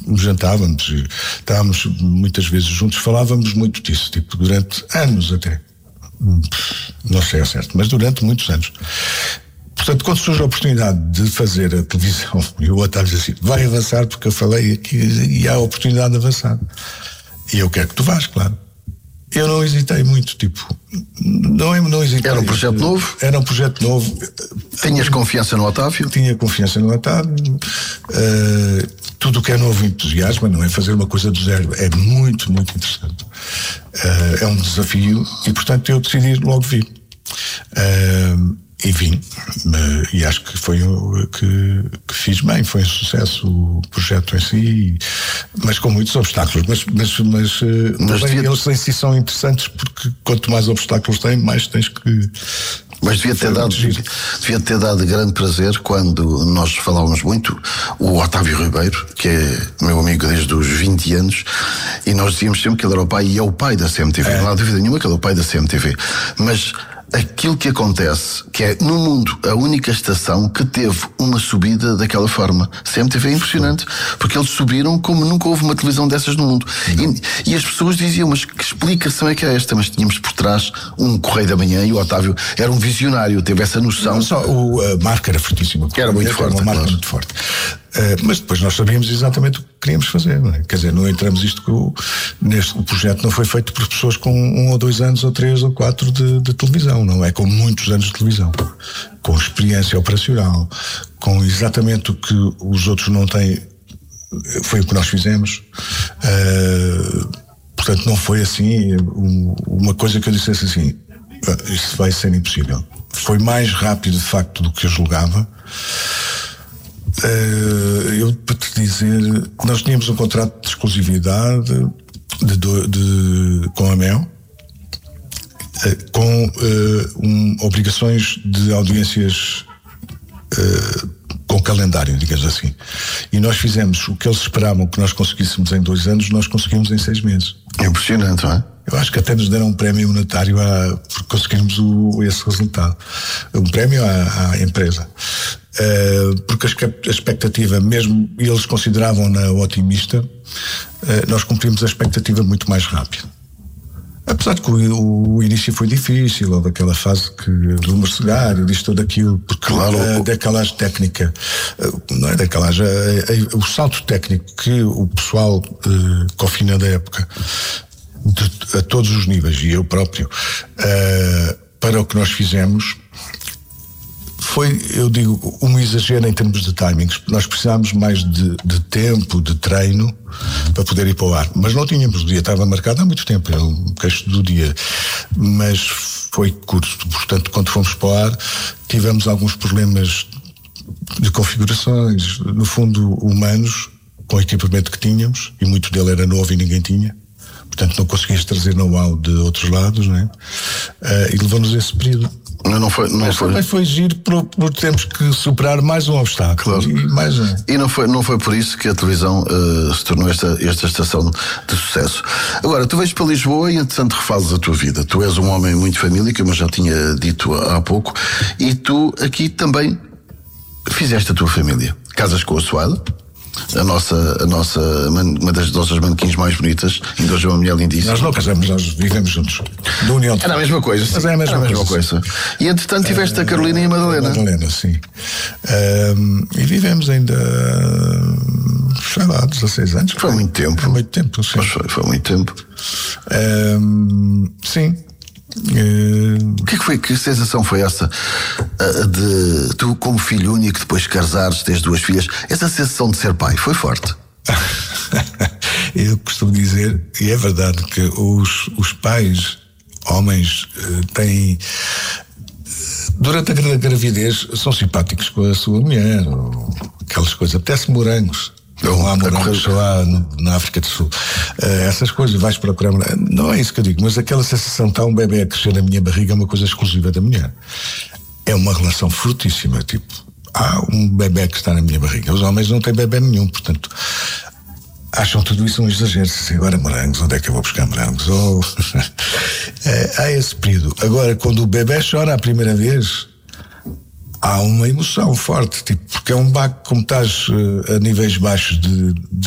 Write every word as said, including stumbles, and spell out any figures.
jantávamos, estávamos muitas vezes juntos, falávamos muito disso, tipo, durante anos até. Não sei ao certo, mas durante muitos anos. Portanto, quando surge a oportunidade de fazer a televisão, e o Otávio diz assim, vai avançar porque eu falei aqui e há a oportunidade de avançar. E eu quero que tu vás, claro. Eu não hesitei muito, tipo, não, não hesitei. Era um projeto novo? Era um projeto novo. Tinhas confiança no Otávio? Tinha confiança no Otávio. Uh, tudo o que é novo entusiasma, não é fazer uma coisa do zero. É muito, muito interessante. Uh, é um desafio e, portanto, eu decidi logo vir. Uh, E vim, e acho que foi o que, que fiz bem, foi um sucesso o projeto em si, mas com muitos obstáculos, mas, mas, mas, mas também devia... eles em si são interessantes porque quanto mais obstáculos têm, mais tens que... Mas devia ter, dado, devia ter dado grande prazer quando nós falávamos muito, o Otávio Ribeiro, que é meu amigo desde os vinte anos, e nós dizíamos sempre que ele era o pai, e é o pai da C M T V, é. Não há dúvida nenhuma que ele é o pai da C M T V, mas aquilo que acontece, que é no mundo a única estação que teve uma subida daquela forma. C M T V é impressionante, porque eles subiram como nunca houve uma televisão dessas no mundo. E, e as pessoas diziam, mas que explicação é que é esta? Mas tínhamos por trás um Correio da Manhã e o Otávio era um visionário, teve essa noção. Não só, o, a marca era fortíssima. Era muito forte. Era uma marca claro. muito forte. Uh, mas depois nós sabíamos exatamente o que queríamos fazer, não é? Quer dizer, não entramos isto que o, neste, o projeto não foi feito por pessoas com um ou dois anos ou três ou quatro de, de televisão, não é? Com muitos anos de televisão, com experiência operacional, com exatamente o que os outros não têm. Foi o que nós fizemos. Uh, portanto, não foi assim um, uma coisa que eu dissesse assim, isso vai ser impossível. Foi mais rápido de facto do que eu julgava. Uh, eu para te dizer, nós tínhamos um contrato de exclusividade de, de, de, com a Mel, uh, com uh, um, obrigações de audiências uh, com calendário, digamos assim. E nós fizemos o que eles esperavam que nós conseguíssemos em dois anos, nós conseguimos em seis meses. É impressionante, não é? Eu acho que até nos deram um prémio monetário a, por conseguirmos o, esse resultado. Um prémio à, à empresa. Uh, porque a expectativa, mesmo eles consideravam-na otimista, uh, nós cumprimos a expectativa muito mais rápido. Apesar de que o, o início foi difícil, houve aquela fase que, do mercenário, disto tudo aquilo, porque claro, uh, daquelas técnica, uh, não é daquelas, uh, uh, o salto técnico que o pessoal uh, cofina da época, de, a todos os níveis, e eu próprio, uh, para o que nós fizemos, foi, eu digo, um exagero em termos de timings. Nós precisámos mais de, de tempo, de treino, para poder ir para o ar. Mas não tínhamos, o dia estava marcado há muito tempo, era um queixo do dia. Mas foi curto, portanto, quando fomos para o ar, tivemos alguns problemas de configurações, no fundo, humanos, com o equipamento que tínhamos, e muito dele era novo e ninguém tinha. Portanto, não conseguias trazer know-how de outros lados, não é? Uh, e levou-nos esse período. Não, não foi, não Mas foi. também foi giro por, por termos que superar mais um obstáculo. Claro. E, mais um. e não, foi, não foi por isso que a televisão uh, se tornou esta, esta estação de sucesso. Agora, tu vais para Lisboa e, entretanto, refazes a tua vida. Tu és um homem muito família, como eu já tinha dito há, há pouco, e tu aqui também fizeste a tua família. Casas com a Suada. A nossa, a nossa, uma das nossas manequins mais bonitas, ainda hoje é uma mulher lindíssima. Nós não casamos, nós vivemos juntos. Da união de... Era a mesma coisa. Mas é a mesma, Era a mesma coisa. coisa. E entretanto tiveste uh, a Carolina e a Madalena. A Madalena, sim. Um, e vivemos ainda, sei lá, dezasseis anos. Foi muito tempo. Foi muito tempo, sim. Mas foi, foi muito tempo. Um, sim. Uh... O que é que foi, que sensação foi essa de tu como filho único, depois casares, tens duas filhas, essa sensação de ser pai foi forte? Eu costumo dizer, e é verdade, que os, os pais homens têm, durante a gravidez, são simpáticos com a sua mulher, ou aquelas coisas, apetece morangos. Não há morangos lá no, na África do Sul. Uh, essas coisas, vais procurar. Não é isso que eu digo, mas aquela sensação de estar um bebê a crescer na minha barriga é uma coisa exclusiva da mulher. É uma relação fortíssima. Tipo, há um bebê que está na minha barriga. Os homens não têm bebê nenhum, portanto, acham tudo isso um exagero. Se agora morangos, onde é que eu vou buscar morangos? Oh. é, há esse período. Agora, quando o bebê chora a primeira vez, há uma emoção forte, tipo, porque é um baque, como estás uh, a níveis baixos de, de